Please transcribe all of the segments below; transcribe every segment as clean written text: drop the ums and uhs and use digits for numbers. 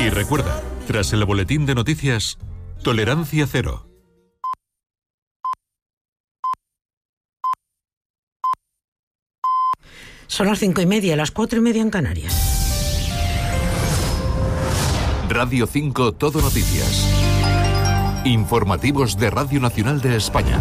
Y recuerda, tras el boletín de noticias, tolerancia cero. Son las 5:30, las 4:30 en Canarias. Radio 5 Todo Noticias. Informativos de Radio Nacional de España.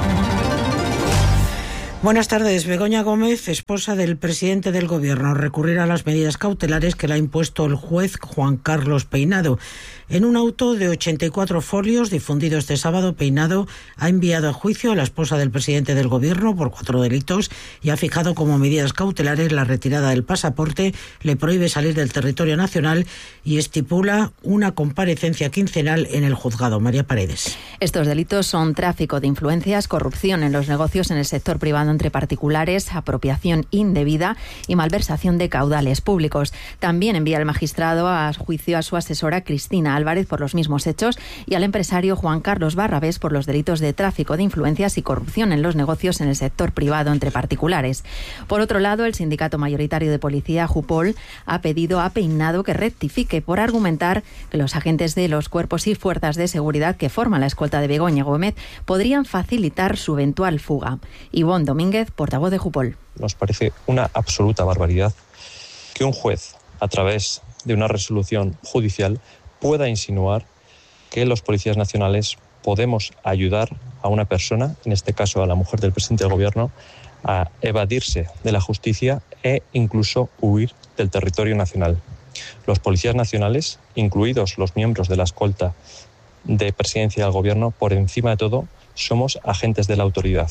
Buenas tardes. Begoña Gómez, esposa del presidente del Gobierno, recurrirá a las medidas cautelares que le ha impuesto el juez Juan Carlos Peinado. En un auto de 84 folios difundido este sábado, Peinado ha enviado a juicio a la esposa del presidente del Gobierno por 4 delitos y ha fijado como medidas cautelares la retirada del pasaporte, le prohíbe salir del territorio nacional y estipula una comparecencia quincenal en el juzgado. María Paredes. Estos delitos son tráfico de influencias, corrupción en los negocios en el sector privado entre particulares, apropiación indebida y malversación de caudales públicos. También envía el magistrado a juicio a su asesora Cristina Álvarez por los mismos hechos y al empresario Juan Carlos Barrabés por los delitos de tráfico de influencias y corrupción en los negocios en el sector privado entre particulares. Por otro lado, el sindicato mayoritario de policía, Jupol, ha pedido a Peinado que rectifique por argumentar que los agentes de los cuerpos y fuerzas de seguridad que forman la escolta de Begoña Gómez podrían facilitar su eventual fuga. Ivonne Domínguez, portavoz de Jupol. Nos parece una absoluta barbaridad que un juez, a través de una resolución judicial, pueda insinuar que los policías nacionales podemos ayudar a una persona, en este caso a la mujer del presidente del Gobierno, a evadirse de la justicia e incluso huir del territorio nacional. Los policías nacionales, incluidos los miembros de la escolta de presidencia del Gobierno, por encima de todo, somos agentes de la autoridad.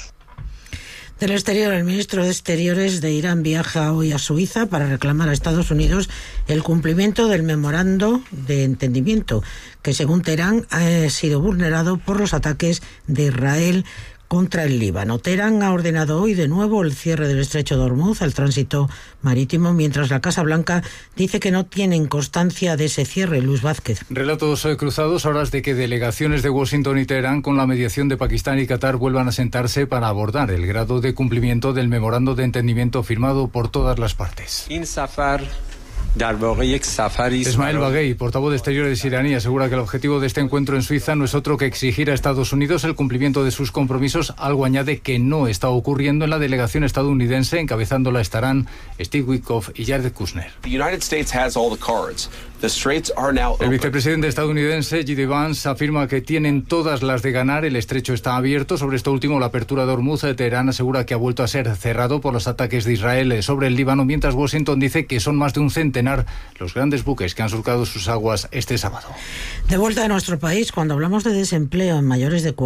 Del exterior, el ministro de Exteriores de Irán viaja hoy a Suiza para reclamar a Estados Unidos el cumplimiento del memorando de entendimiento que, según Teherán, ha sido vulnerado por los ataques de Israel contra el Líbano. Teherán ha ordenado hoy de nuevo el cierre del estrecho de Hormuz al tránsito marítimo, mientras la Casa Blanca dice que no tienen constancia de ese cierre. Luis Vázquez. Relatos cruzados a horas de que delegaciones de Washington y Teherán, con la mediación de Pakistán y Qatar, vuelvan a sentarse para abordar el grado de cumplimiento del memorando de entendimiento firmado por todas las partes. Esmael Baghei, portavoz de Exteriores iraní, asegura que el objetivo de este encuentro en Suiza no es otro que exigir a Estados Unidos el cumplimiento de sus compromisos. Algo añade que no está ocurriendo en la delegación estadounidense. Encabezándola estarán Steve Witkoff y Jared Kushner. El vicepresidente estadounidense J.D. Vance afirma que tienen todas las de ganar. El estrecho está abierto. Sobre esto último, la apertura de Hormuz, Teherán asegura que ha vuelto a ser cerrado por los ataques de Israel sobre el Líbano, mientras Washington dice que son más de un centenar los grandes buques que han surcado sus aguas este sábado. De vuelta a nuestro país, cuando hablamos de desempleo en mayores de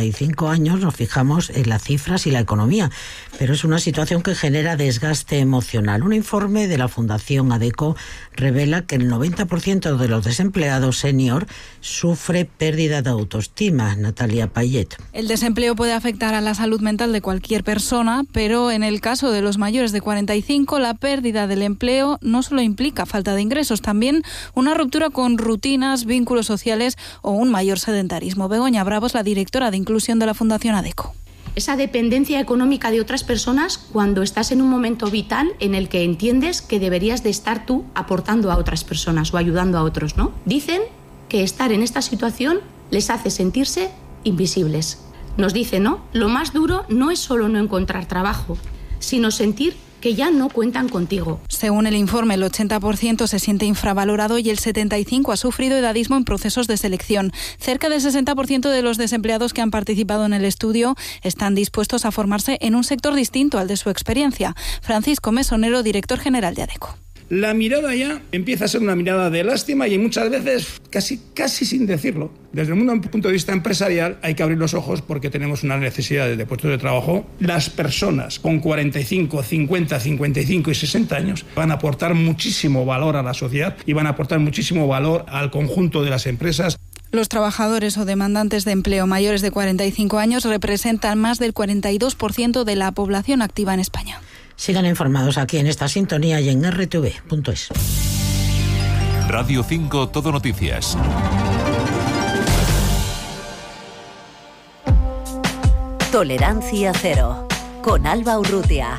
45 años, nos fijamos en las cifras y la economía, pero es una situación que genera desgaste emocional. Un informe de la Fundación ADECO revela que el 90% de los desempleados senior sufre pérdida de autoestima. Natalia Payet. El desempleo puede afectar a la salud mental de cualquier persona, pero en el caso de los mayores de 45, la pérdida del empleo no solo implica falta de ingresos, también una ruptura con rutinas, vínculos sociales o un mayor sedentarismo. Begoña Bravo es la directora de inclusión de la Fundación ADECO. Esa dependencia económica de otras personas cuando estás en un momento vital en el que entiendes que deberías de estar tú aportando a otras personas o ayudando a otros, ¿no? Dicen que estar en esta situación les hace sentirse invisibles. Nos dicen, ¿no? Lo más duro no es solo no encontrar trabajo, sino sentir que ya no cuentan contigo. Según el informe, el 80% se siente infravalorado y el 75% ha sufrido edadismo en procesos de selección. Cerca del 60% de los desempleados que han participado en el estudio están dispuestos a formarse en un sector distinto al de su experiencia. Francisco Mesonero, director general de ADECO. La mirada ya empieza a ser una mirada de lástima y muchas veces casi sin decirlo. Desde el punto de vista empresarial hay que abrir los ojos porque tenemos una necesidad de puestos de trabajo. Las personas con 45, 50, 55 y 60 años van a aportar muchísimo valor a la sociedad y van a aportar muchísimo valor al conjunto de las empresas. Los trabajadores o demandantes de empleo mayores de 45 años representan más del 42% de la población activa en España. Sigan informados aquí en esta sintonía y en rtv.es. Radio 5 Todo Noticias. Tolerancia cero, con Alba Urrutia.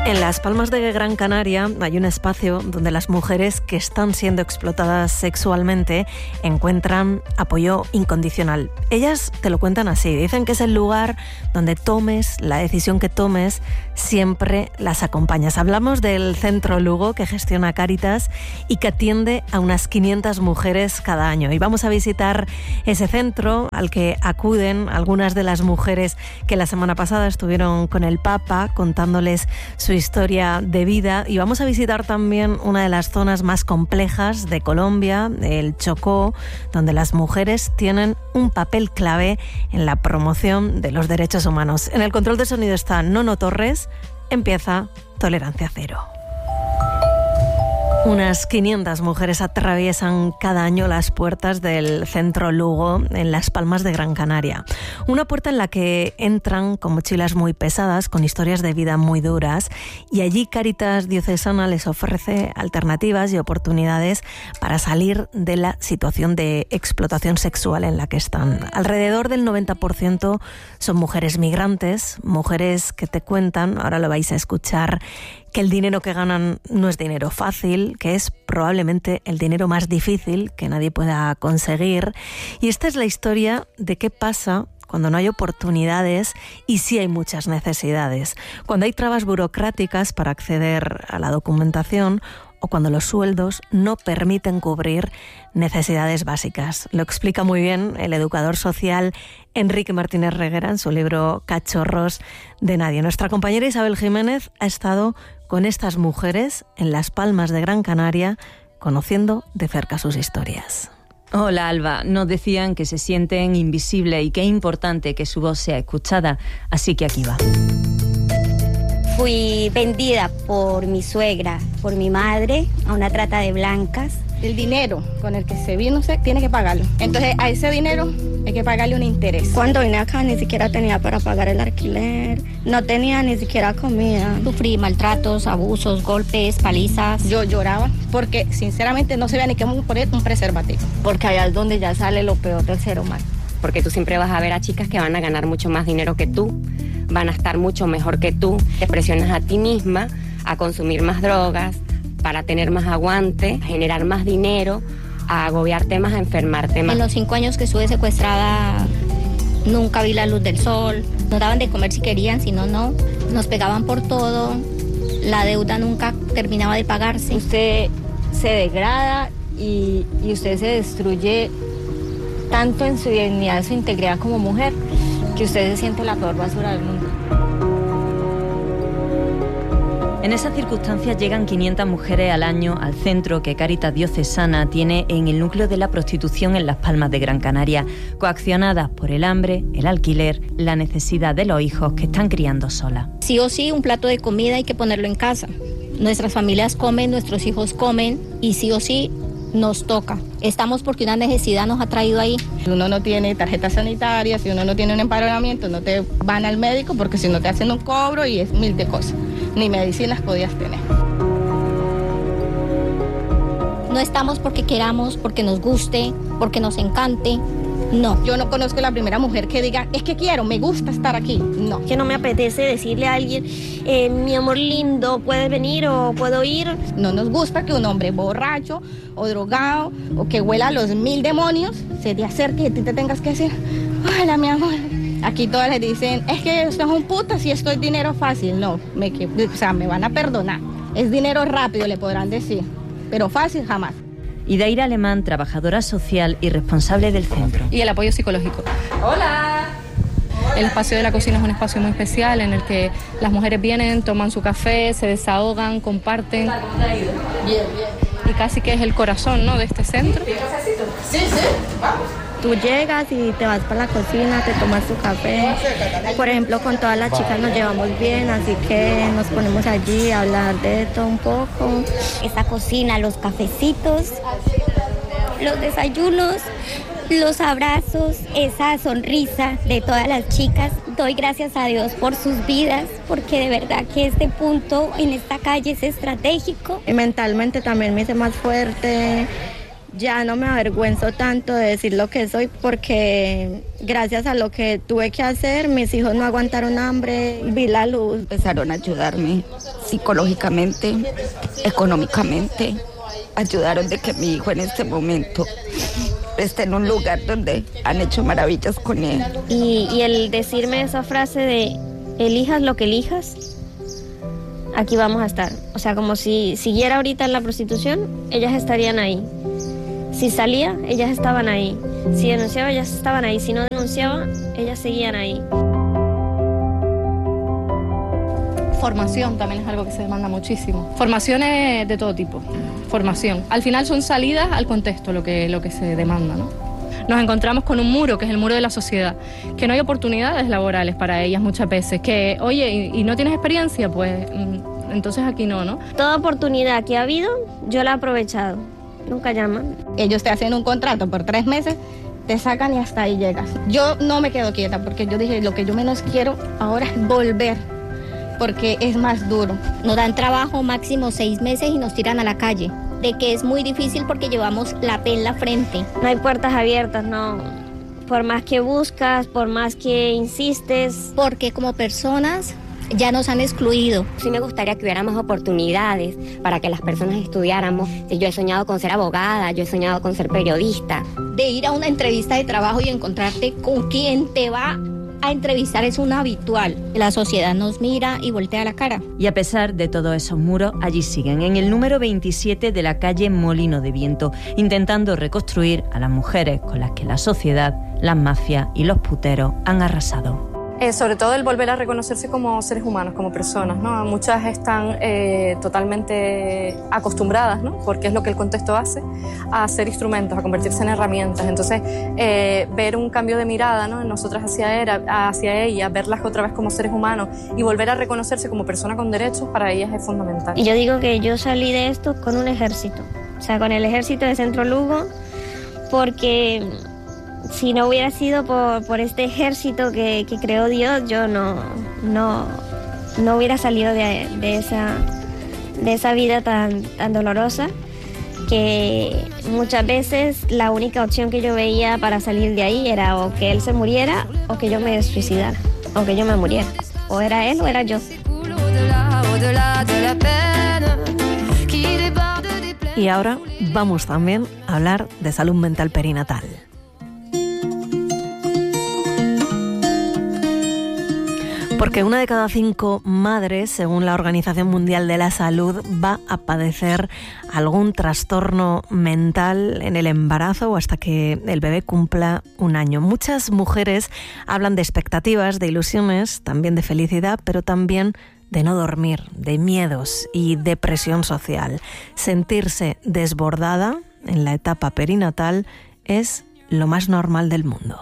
En Las Palmas de Gran Canaria hay un espacio donde las mujeres que están siendo explotadas sexualmente encuentran apoyo incondicional. Ellas te lo cuentan así, dicen que es el lugar donde tomes la decisión que tomes, siempre las acompañas. Hablamos del Centro Lugo que gestiona Cáritas y que atiende a unas 500 mujeres cada año. Y vamos a visitar ese centro al que acuden algunas de las mujeres que la semana pasada estuvieron con el Papa contándoles su historia de vida, y vamos a visitar también una de las zonas más complejas de Colombia, el Chocó, donde las mujeres tienen un papel clave en la promoción de los derechos humanos. En el control de sonido está Nono Torres. Empieza Tolerancia Cero. Unas 500 mujeres atraviesan cada año las puertas del Centro Lugo en Las Palmas de Gran Canaria. Una puerta en la que entran con mochilas muy pesadas, con historias de vida muy duras, y allí Cáritas Diocesana les ofrece alternativas y oportunidades para salir de la situación de explotación sexual en la que están. Alrededor del 90% son mujeres migrantes, mujeres que te cuentan, ahora lo vais a escuchar, que el dinero que ganan no es dinero fácil, que es probablemente el dinero más difícil que nadie pueda conseguir. Y esta es la historia de qué pasa cuando no hay oportunidades y sí hay muchas necesidades. Cuando hay trabas burocráticas para acceder a la documentación o cuando los sueldos no permiten cubrir necesidades básicas. Lo explica muy bien el educador social Enrique Martínez Reguera en su libro Cachorros de Nadie. Nuestra compañera Isabel Jiménez ha estado con estas mujeres en Las Palmas de Gran Canaria, conociendo de cerca sus historias. Hola Alba, nos decían que se sienten invisibles y que es importante que su voz sea escuchada, así que aquí va. Fui vendida por mi suegra, por mi madre, a una trata de blancas. El dinero con el que se vino usted tiene que pagarlo. Entonces a ese dinero hay que pagarle un interés. Cuando vine acá ni siquiera tenía para pagar el alquiler, no tenía ni siquiera comida. Sufrí maltratos, abusos, golpes, palizas. Yo lloraba porque sinceramente no sabía ni cómo poner un preservativo. Porque allá es donde ya sale lo peor del ser humano. Porque tú siempre vas a ver a chicas que van a ganar mucho más dinero que tú, van a estar mucho mejor que tú. Te presionas a ti misma a consumir más drogas, para tener más aguante, a generar más dinero, a agobiarte más, a enfermarte más. En los 5 años que estuve secuestrada, nunca vi la luz del sol. Nos daban de comer si querían, si no, no. Nos pegaban por todo. La deuda nunca terminaba de pagarse. Usted se degrada y usted se destruye tanto en su dignidad, su integridad como mujer, que usted se siente la peor basura del mundo. En esas circunstancias llegan 500 mujeres al año al centro que Cáritas Diocesana tiene en el núcleo de la prostitución en Las Palmas de Gran Canaria, coaccionadas por el hambre, el alquiler, la necesidad de los hijos que están criando solas. Sí o sí, un plato de comida hay que ponerlo en casa. Nuestras familias comen, nuestros hijos comen y sí o sí nos toca. Estamos porque una necesidad nos ha traído ahí. Si uno no tiene tarjeta sanitaria, si uno no tiene un empadronamiento, no te van al médico porque si no te hacen un cobro y es mil de cosas. Ni medicinas podías tener. No estamos porque queramos, porque nos guste, porque nos encante. No. Yo no conozco la primera mujer que diga, es que quiero, me gusta estar aquí. No. Que no me apetece decirle a alguien, mi amor lindo, ¿puedes venir o puedo ir? No nos gusta que un hombre borracho o drogado o que huela a los 1000 demonios se te acerque y a ti te tengas que decir, hola mi amor. Aquí todas les dicen, es que usted es un puta si esto es dinero fácil. No, me van a perdonar. Es dinero rápido, le podrán decir, pero fácil jamás. Idaira Alemán, trabajadora social y responsable del centro. Y el apoyo psicológico. ¡Hola! El espacio de la cocina es un espacio muy especial en el que las mujeres vienen, toman su café, se desahogan, comparten. Bien, bien. Y casi que es el corazón, ¿no?, de este centro. Sí, vamos. Tú llegas y te vas para la cocina, te tomas tu café. Por ejemplo, con todas las chicas nos llevamos bien, así que nos ponemos allí a hablar de todo un poco. Esa cocina, los cafecitos, los desayunos, los abrazos, esa sonrisa de todas las chicas. Doy gracias a Dios por sus vidas, porque de verdad que este punto en esta calle es estratégico. Y mentalmente también me hice más fuerte. Ya no me avergüenzo tanto de decir lo que soy porque gracias a lo que tuve que hacer, mis hijos no aguantaron hambre, vi la luz. Empezaron a ayudarme psicológicamente, económicamente. Ayudaron de que mi hijo en este momento esté en un lugar donde han hecho maravillas con él. Y el decirme esa frase de elijas lo que elijas, aquí vamos a estar. O sea, como si siguiera ahorita en la prostitución, ellas estarían ahí. Si salía, ellas estaban ahí. Si denunciaba, ellas estaban ahí. Si no denunciaba, ellas seguían ahí. Formación también es algo que se demanda muchísimo. Formaciones de todo tipo. Formación. Al final son salidas al contexto lo que se demanda, ¿no? Nos encontramos con un muro, que es el muro de la sociedad, que no hay oportunidades laborales para ellas muchas veces, que, oye, ¿y no tienes experiencia? Pues entonces aquí no. Toda oportunidad que ha habido, yo la he aprovechado. Nunca llaman. Ellos te hacen un contrato por 3 meses, te sacan y hasta ahí llegas. Yo no me quedo quieta porque yo dije, lo que yo menos quiero ahora es volver, porque es más duro. Nos dan trabajo máximo 6 meses y nos tiran a la calle. De que es muy difícil porque llevamos la P en la frente. No hay puertas abiertas, no. Por más que buscas, por más que insistes. Porque como personas ya nos han excluido. Sí me gustaría que hubiera más oportunidades para que las personas estudiáramos. Yo he soñado con ser abogada, yo he soñado con ser periodista. De ir a una entrevista de trabajo y encontrarte con quien te va a entrevistar es un habitual. La sociedad nos mira y voltea la cara. Y a pesar de todos esos muros, allí siguen, en el número 27 de la calle Molino de Viento, intentando reconstruir a las mujeres con las que la sociedad, las mafias y los puteros han arrasado. Sobre todo el volver a reconocerse como seres humanos, como personas, ¿no? Muchas están totalmente acostumbradas, ¿no? Porque es lo que el contexto hace, a ser instrumentos, a convertirse en herramientas. Entonces, ver un cambio de mirada, ¿no? En nosotras hacia ella, verlas otra vez como seres humanos y volver a reconocerse como persona con derechos, para ellas es fundamental. Y yo digo que yo salí de esto con un ejército, o sea, con el ejército de Centro Lugo, porque si no hubiera sido por este ejército que creó Dios, yo no hubiera salido de esa vida tan dolorosa, que muchas veces la única opción que yo veía para salir de ahí era o que él se muriera o que yo me suicidara, o que yo me muriera. O era él o era yo. Y ahora vamos también a hablar de salud mental perinatal. Porque 1 de cada 5 madres, según la Organización Mundial de la Salud, va a padecer algún trastorno mental en el embarazo o hasta que el bebé cumpla 1 año. Muchas mujeres hablan de expectativas, de ilusiones, también de felicidad, pero también de no dormir, de miedos y depresión social. Sentirse desbordada en la etapa perinatal es lo más normal del mundo.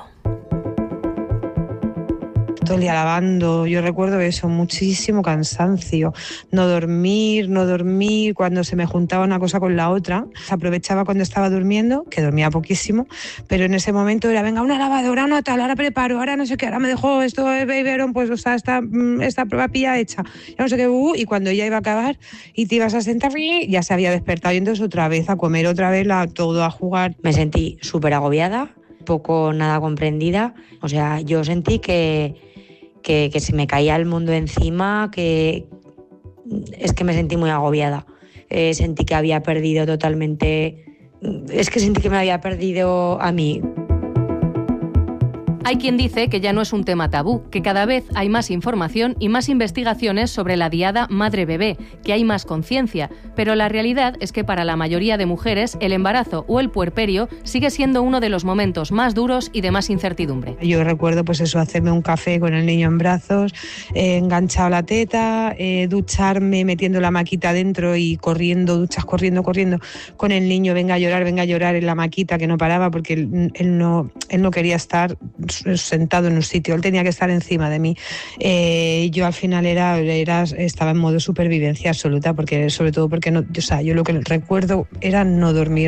Todo el día lavando, yo recuerdo eso, muchísimo cansancio, no dormir, cuando se me juntaba una cosa con la otra, aprovechaba cuando estaba durmiendo, que dormía poquísimo, pero en ese momento era, venga, una lavadora, una tal, ahora preparo, ahora no sé qué, ahora me dejo esto de biberón, pues o sea, esta prueba pilla hecha, ya no sé qué, y cuando ya iba a acabar y te ibas a sentar, ya se había despertado y entonces otra vez a comer, otra vez todo a jugar. Me sentí súper agobiada, poco nada comprendida, o sea, yo sentí que se me caía el mundo encima, que es que me sentí muy agobiada. Sentí que había perdido totalmente, sentí que me había perdido a mí. Hay quien dice que ya no es un tema tabú, que cada vez hay más información y más investigaciones sobre la diada madre-bebé, que hay más conciencia, pero la realidad es que para la mayoría de mujeres el embarazo o el puerperio sigue siendo uno de los momentos más duros y de más incertidumbre. Yo recuerdo pues eso, hacerme un café con el niño en brazos, enganchado a la teta, ducharme metiendo la maquita dentro y duchas corriendo con el niño, venga a llorar en la maquita, que no paraba porque él no quería estar sentado en un sitio, él tenía que estar encima de mí. Yo al final estaba en modo supervivencia absoluta, porque sobre todo porque yo lo que recuerdo era no dormir.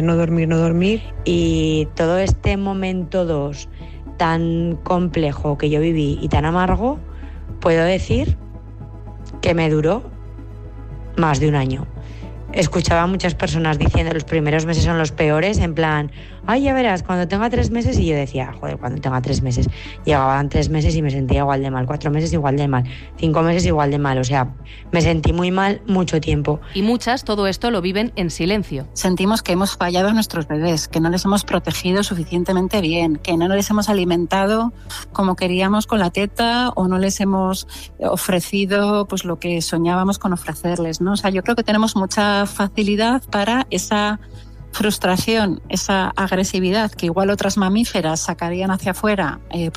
Y todo este momento 2 tan complejo que yo viví y tan amargo, puedo decir que me duró más de 1 año. escuchaba a muchas personas diciendo los primeros meses son los peores, en plan, ay, ya verás, cuando tenga 3 meses, y yo decía, joder, cuando tenga 3 meses. Llegaban 3 meses y me sentía igual de mal, 4 meses igual de mal, 5 meses igual de mal, o sea, me sentí muy mal mucho tiempo. Y muchas todo esto lo viven en silencio. Sentimos que hemos fallado a nuestros bebés, que no les hemos protegido suficientemente bien, que no les hemos alimentado como queríamos con la teta o no les hemos ofrecido pues lo que soñábamos con ofrecerles, ¿no? O sea, yo creo que tenemos mucha facilidad para esa frustración, esa agresividad que igual otras mamíferas sacarían hacia afuera